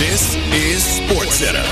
This is SportsCenter.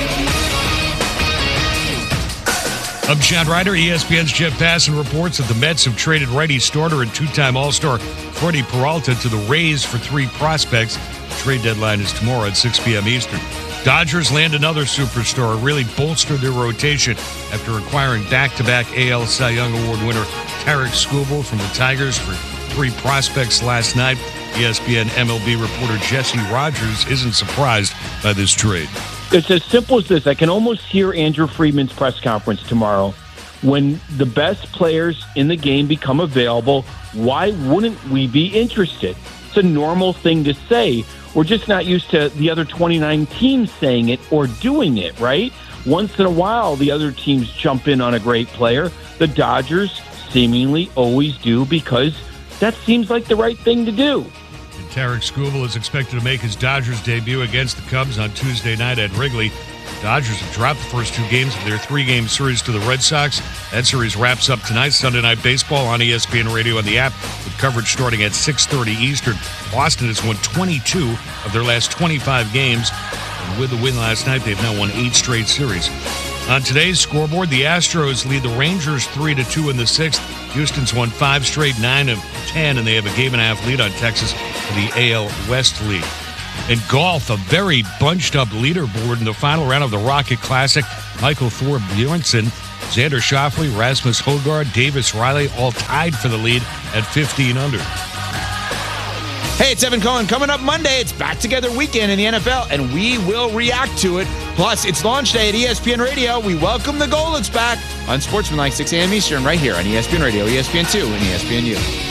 I'm Chad Ryder. ESPN's Jeff Passan reports that the Mets have traded righty starter and two-time All-Star Freddie Peralta to the Rays for 3 prospects. The trade deadline is tomorrow at 6 p.m. Eastern. Dodgers land another superstar, really bolstered their rotation after acquiring back-to-back AL Cy Young Award winner Tarik Skubal from the Tigers for 3 prospects last night. ESPN MLB reporter Jesse Rogers isn't surprised by this trade. It's as simple as this. I can almost hear Andrew Friedman's press conference tomorrow. When the best players in the game become available, why wouldn't we be interested? It's a normal thing to say. We're just not used to the other 29 teams saying it or doing it, right? Once in a while, the other teams jump in on a great player. The Dodgers seemingly always do because that seems like the right thing to do. And Tarik Skubal is expected to make his Dodgers debut against the Cubs on Tuesday night at Wrigley. The Dodgers have dropped the first 2 games of their 3-game series to the Red Sox. That series wraps up tonight, Sunday Night Baseball on ESPN Radio and the app, with coverage starting at 6:30 Eastern. Boston has won 22 of their last 25 games. And with the win last night, they've now won 8 straight series. On today's scoreboard, the Astros lead the Rangers 3-2 in the 6th. Houston's won 5 straight, 9 of 10, and they have a game-and-a-half lead on Texas for the AL West lead. In golf, a very bunched-up leaderboard in the final round of the Rocket Classic. Michael Thor Bjornsson, Xander Schauffele, Rasmus Højgaard, Davis Riley all tied for the lead at 15 under. Hey, it's Evan Cohen. Coming up Monday, it's Back Together Weekend in the NFL, and we will react to it. Plus, it's launch day at ESPN Radio. We welcome the Goldens back on Sportsmanlike 6 a.m. Eastern right here on ESPN Radio, ESPN2, and ESPNU.